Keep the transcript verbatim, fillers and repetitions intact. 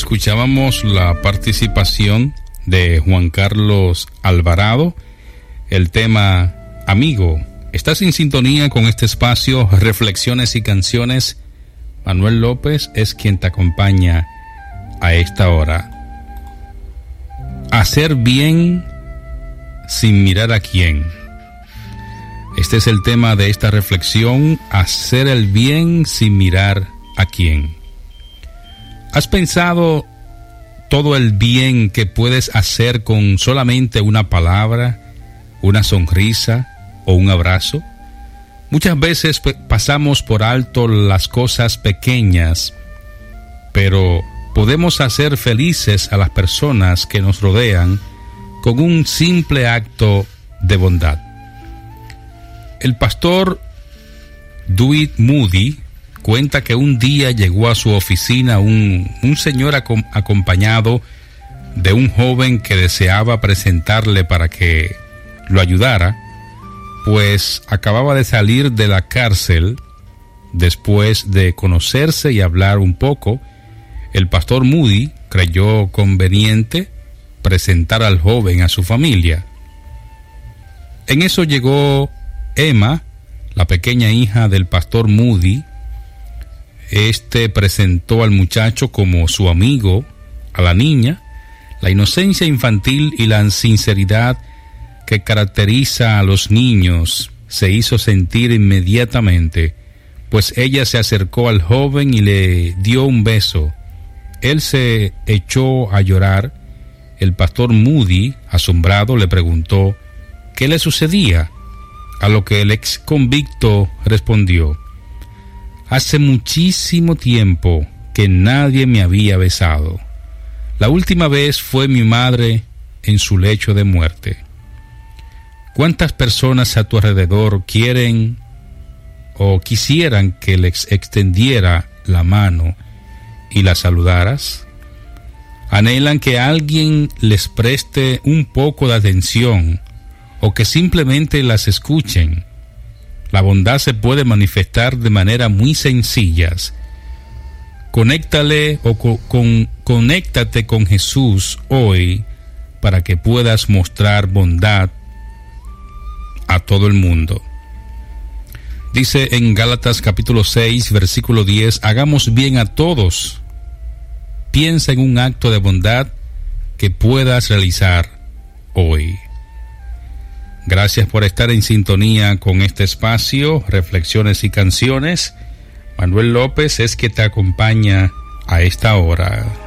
escuchábamos la participación de Juan Carlos Alvarado, el tema Amigo. Estás en sintonía con este espacio, Reflexiones y Canciones. Manuel López es quien te acompaña a esta hora. Hacer bien sin mirar a quién. Este es el tema de esta reflexión, hacer el bien sin mirar a quién. ¿Has pensado todo el bien que puedes hacer con solamente una palabra, una sonrisa o un abrazo? Muchas veces pasamos por alto las cosas pequeñas, pero podemos hacer felices a las personas que nos rodean con un simple acto de bondad. El pastor Dwight Moody cuenta que un día llegó a su oficina un, un señor acom- acompañado de un joven que deseaba presentarle para que lo ayudara, pues acababa de salir de la cárcel. Después de conocerse y hablar un poco, el pastor Moody creyó conveniente presentar al joven a su familia. En eso llegó Emma, la pequeña hija del pastor Moody. Este presentó al muchacho como su amigo, a la niña. La inocencia infantil y la sinceridad que caracteriza a los niños se hizo sentir inmediatamente, pues ella se acercó al joven y le dio un beso. Él se echó a llorar. El pastor Moody, asombrado, le preguntó ¿qué le sucedía? A lo que el ex convicto respondió: hace muchísimo tiempo que nadie me había besado. La última vez fue mi madre en su lecho de muerte. ¿Cuántas personas a tu alrededor quieren o quisieran que les extendiera la mano y la saludaras? Anhelan que alguien les preste un poco de atención o que simplemente las escuchen. La bondad se puede manifestar de manera muy sencillas. Conéctale o co- con, conéctate con Jesús hoy para que puedas mostrar bondad a todo el mundo. Dice en Gálatas capítulo seis, versículo diez, hagamos bien a todos. Piensa en un acto de bondad que puedas realizar hoy. Gracias por estar en sintonía con este espacio, Reflexiones y Canciones. Manuel López es que te acompaña a esta hora.